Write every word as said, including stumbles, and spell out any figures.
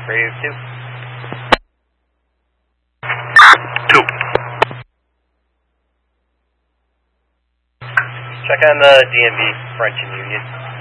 Radio two. Two. Check on the D M V, French and Union.